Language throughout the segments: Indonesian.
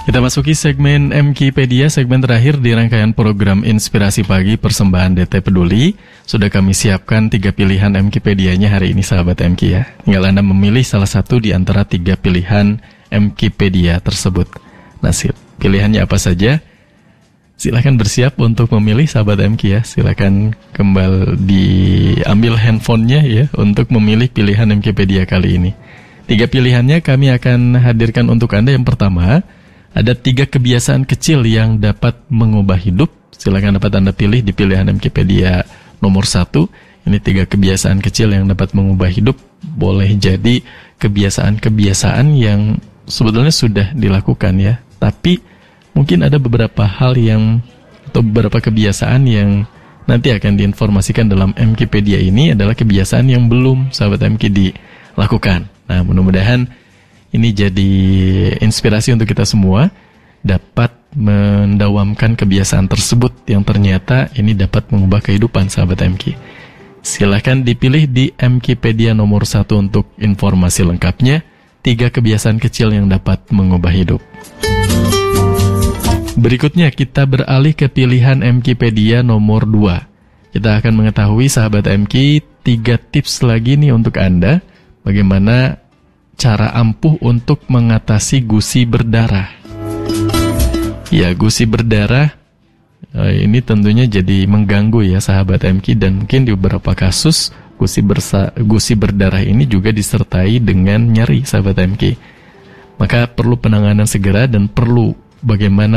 Kita masuki segmen MKpedia, segmen terakhir di rangkaian program Inspirasi Pagi persembahan DT Peduli. Sudah kami siapkan 3 pilihan MKpedianya hari ini, sahabat MK ya. Tinggal Anda memilih salah satu di antara 3 pilihan MKpedia tersebut. Nah, pilihannya apa saja? Silahkan bersiap untuk memilih, sahabat MK ya. Silahkan kembali diambil handphonenya ya untuk memilih pilihan MKpedia kali ini. 3 pilihannya kami akan hadirkan untuk Anda. Yang pertama, ada 3 kebiasaan kecil yang dapat mengubah hidup. Silakan dapat Anda pilih di pilihan MKpedia nomor 1. Ini 3 kebiasaan kecil yang dapat mengubah hidup. Boleh jadi kebiasaan-kebiasaan yang sebetulnya sudah dilakukan ya. Tapi mungkin ada beberapa hal atau beberapa kebiasaan yang nanti akan diinformasikan dalam MKpedia ini adalah kebiasaan yang belum sahabat MK dilakukan. Nah, mudah-mudahan ini jadi inspirasi untuk kita semua dapat mendawamkan kebiasaan tersebut yang ternyata ini dapat mengubah kehidupan, sahabat MK. Silahkan dipilih di MKpedia nomor 1 untuk informasi lengkapnya. 3 kebiasaan kecil yang dapat mengubah hidup. Berikutnya kita beralih ke pilihan MKpedia nomor 2. Kita akan mengetahui, sahabat MK, 3 tips lagi nih untuk Anda bagaimana cara ampuh untuk mengatasi gusi berdarah. Ya, gusi berdarah ini tentunya jadi mengganggu ya, sahabat MK, dan mungkin di beberapa kasus gusi berdarah ini juga disertai dengan nyeri, sahabat MK. Maka perlu penanganan segera dan perlu bagaimana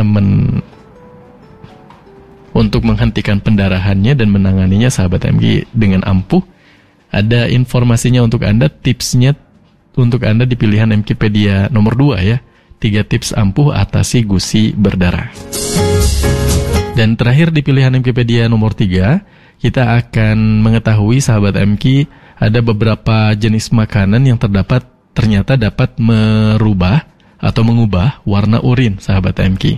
untuk menghentikan pendarahannya dan menanganinya, sahabat MK, dengan ampuh. Ada informasinya untuk Anda, tipsnya untuk Anda di pilihan MKpedia nomor 2 ya. 3 tips ampuh atasi gusi berdarah. Dan terakhir di pilihan MKpedia nomor 3, kita akan mengetahui, sahabat MK, ada beberapa jenis makanan yang ternyata dapat merubah atau mengubah warna urin, sahabat MK.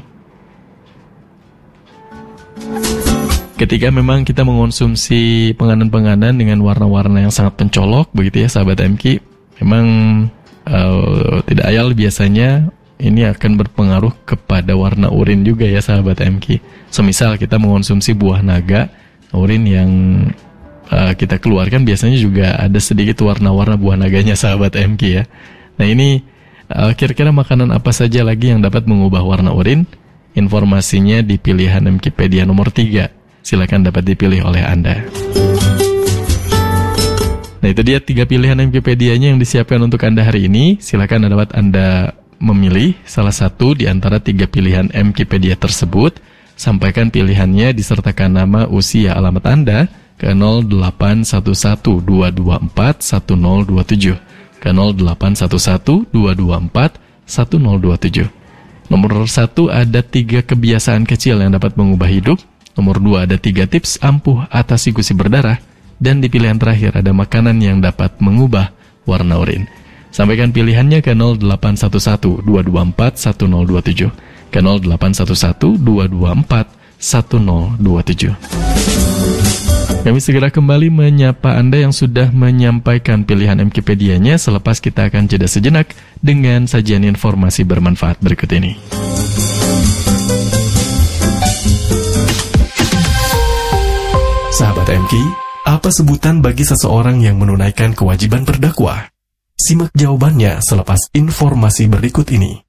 Ketika memang kita mengonsumsi penganan-penganan dengan warna-warna yang sangat pencolok begitu ya, sahabat MK, memang tidak ayal biasanya ini akan berpengaruh kepada warna urin juga ya, sahabat MK. Semisal kita mengonsumsi buah naga, urin yang kita keluarkan biasanya juga ada sedikit warna-warna buah naganya, sahabat MK ya. Nah, ini kira-kira makanan apa saja lagi yang dapat mengubah warna urin? Informasinya di pilihan MKpedia nomor 3. Silakan dapat dipilih oleh Anda. Nah, itu dia 3 pilihan MKpedianya yang disiapkan untuk Anda hari ini. Silakan dapat Anda memilih salah satu di antara 3 pilihan MKpedia tersebut. Sampaikan pilihannya disertakan nama, usia, alamat Anda ke 0811-224-1027. Ke 0811-224-1027. Nomor 1 ada 3 kebiasaan kecil yang dapat mengubah hidup. Nomor 2 ada 3 tips ampuh atasi gusi berdarah. Dan di pilihan terakhir ada makanan yang dapat mengubah warna urin. Sampaikan pilihannya ke 0811-224-1027. Ke 0811-224-1027. Kami segera kembali menyapa Anda yang sudah menyampaikan pilihan MKpedianya selepas kita akan jeda sejenak dengan sajian informasi bermanfaat berikut ini. Sahabat MK, apa sebutan bagi seseorang yang menunaikan kewajiban berdakwah? Simak jawabannya selepas informasi berikut ini.